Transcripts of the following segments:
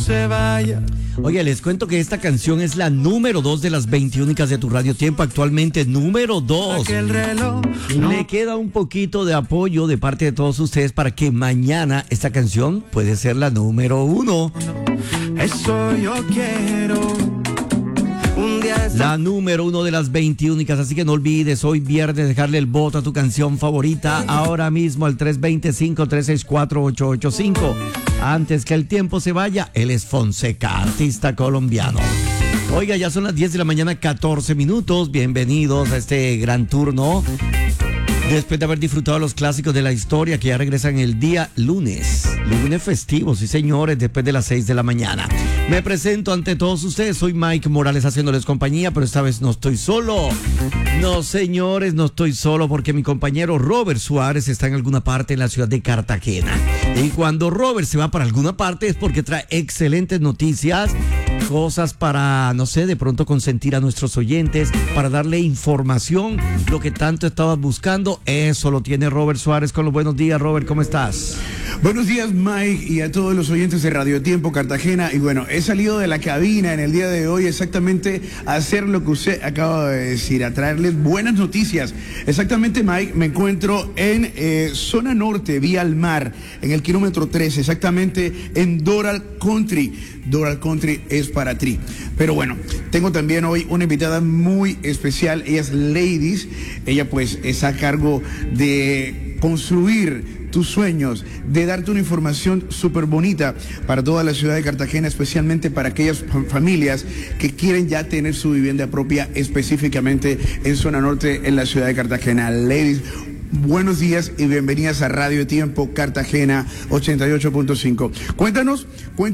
se vaya. Oye, les cuento que esta canción es la número 2 de las 20 únicas de tu Radio Tiempo, actualmente número 2. Le queda un poquito de apoyo de parte de todos ustedes para que mañana esta canción puede ser la número 1. Eso yo quiero. Un día la número 1 de las 20 únicas, así que no olvides hoy viernes dejarle el voto a tu canción favorita ahora mismo al 325-364-885. Antes que el tiempo se vaya, él es Fonseca, artista colombiano. Oiga, ya son las 10 de la mañana, 14 minutos. Bienvenidos a este gran turno. Después de haber disfrutado los clásicos de la historia que ya regresan el día lunes. Lunes festivo, sí señores, después de las 6 de la mañana. Me presento ante todos ustedes, soy Mike Morales haciéndoles compañía, pero esta vez no estoy solo. No señores, no estoy solo porque mi compañero Robert Suárez está en alguna parte en la ciudad de Cartagena. Y cuando Robert se va para alguna parte es porque trae excelentes noticias, cosas para, no sé, de pronto consentir a nuestros oyentes, para darle información, lo que tanto estabas buscando. Eso lo tiene Robert Suárez con los buenos días. Robert, ¿cómo estás? Buenos días, Mike, y a todos los oyentes de Radio Tiempo Cartagena. Y bueno, he salido de la cabina en el día de hoy exactamente a hacer lo que usted acaba de decir, a traerles buenas noticias. Exactamente, Mike, me encuentro en zona norte, vía al mar, en el kilómetro 13, exactamente en Doral Country. Doral Country es para ti. Pero bueno, tengo también hoy una invitada muy especial. Ella es Ladies. Ella pues está a cargo de construir tus sueños, de darte una información súper bonita para toda la ciudad de Cartagena, especialmente para aquellas familias que quieren ya tener su vivienda propia, específicamente en zona norte, en la ciudad de Cartagena. Ladies, buenos días y bienvenidas a Radio Tiempo Cartagena 88.5. Cuéntanos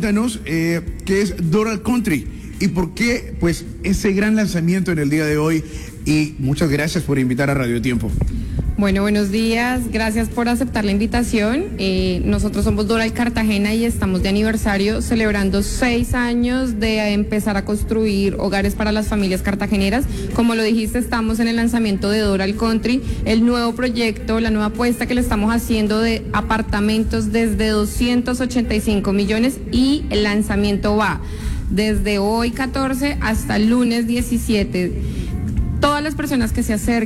qué es Doral Country y por qué pues ese gran lanzamiento en el día de hoy, y muchas gracias por invitar a Radio Tiempo. Bueno, buenos días, gracias por aceptar la invitación. Nosotros somos Doral Cartagena y estamos de aniversario celebrando 6 años de empezar a construir hogares para las familias cartageneras. Como lo dijiste, estamos en el lanzamiento de Doral Country, el nuevo proyecto, la nueva apuesta que le estamos haciendo de apartamentos desde 285 millones y el lanzamiento va desde hoy 14 hasta el lunes 17. Todas las personas que se acerquen